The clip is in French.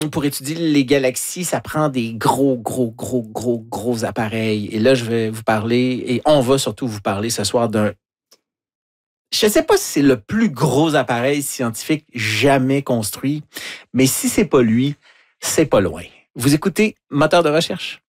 pour étudier les galaxies, ça prend des gros appareils. Et là, je vais vous parler, et on va surtout vous parler ce soir d'un... Je ne sais pas si c'est le plus gros appareil scientifique jamais construit, mais si c'est pas lui, c'est pas loin. Vous écoutez Moteur de recherche?